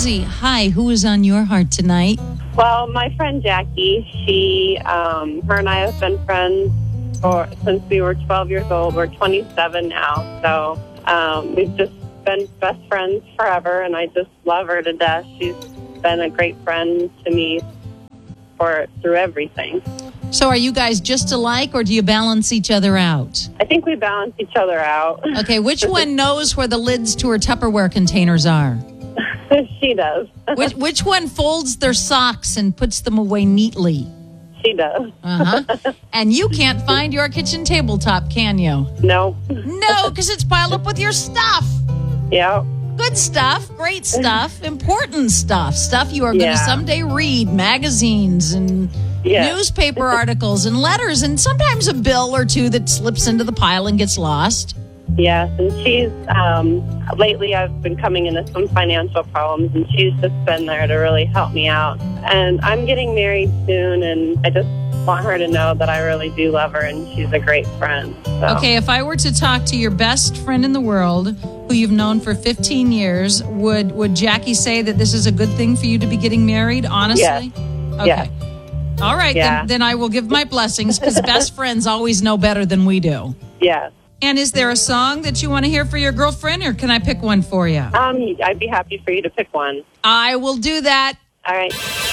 Susie, hi. Who is on your heart tonight? Well, my friend Jackie, her and I have been friends since we were 12 years old. We're 27 now, so we've just been best friends forever, and I just love her to death. She's been a great friend to me through everything. So are you guys just alike, or do you balance each other out? I think we balance each other out. Okay, which one knows where the lids to her Tupperware containers are? She does. Which one folds their socks and puts them away neatly? She does. Uh-huh. And you can't find your kitchen tabletop, can you? No. No, because it's piled up with your stuff. Yeah. Good stuff, great stuff, important stuff you are going to someday read, magazines and newspaper articles and letters, and sometimes a bill or two that slips into the pile and gets lost. Yes, and she's, lately I've been coming into some financial problems, and she's just been there to really help me out. And I'm getting married soon, and I just want her to know that I really do love her, and she's a great friend. So. Okay, if I were to talk to your best friend in the world, who you've known for 15 years, would Jackie say that this is a good thing for you to be getting married, honestly? Yes. Okay. Yes. All right, then I will give my blessings, because best friends always know better than we do. Yes. And is there a song that you want to hear for your girlfriend, or can I pick one for you? I'd be happy for you to pick one. I will do that. All right.